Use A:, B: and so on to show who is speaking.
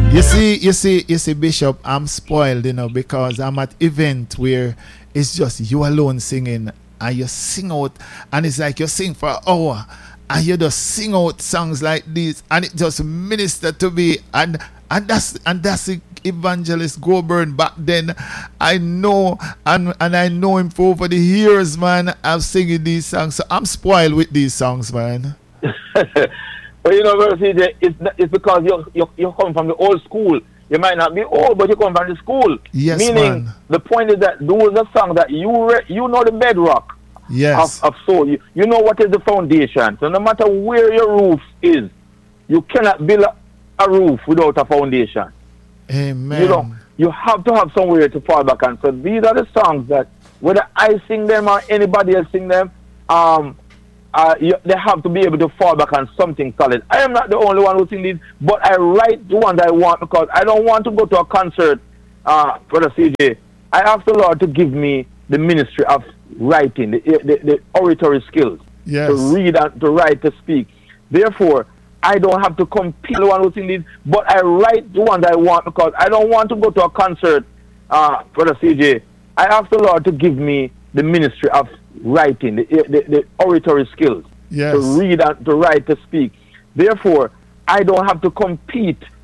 A: You see, Bishop, I'm spoiled, because I'm at event where it's just you alone singing, and you sing out, and it's like you sing for an hour, and you just sing out songs like this, and it just minister to me, and that's the evangelist Goburn back then. I know, and I know him for over the years, man. I'm singing these songs, so I'm spoiled with these songs, man.
B: But Brother CJ, it's because you come from the old school. You might not be old, but you come from the school.
A: Yes,
B: meaning,
A: man.
B: the point is that those are songs that you know the bedrock.
A: Yes.
B: Of soul. You know what is the foundation. So no matter where your roof is, you cannot build a roof without a foundation.
A: Amen.
B: You have to have somewhere to fall back on. So these are the songs that, whether I sing them or anybody else sing them, they have to be able to fall back on something solid. I am not the only one who sing these, but I write the ones I want because I don't want to go to a concert, Brother CJ. I ask the Lord to give me the ministry of writing, the oratory skills,
A: yes,
B: to read and to write, to speak. Therefore, I don't have to compete with the one who sing these, but I write the ones I want because I don't want to go to a concert, Brother CJ. I ask the Lord to give me the ministry of writing, the oratory skills,
A: yes,
B: to read and to write, to speak. Therefore, I don't have to compete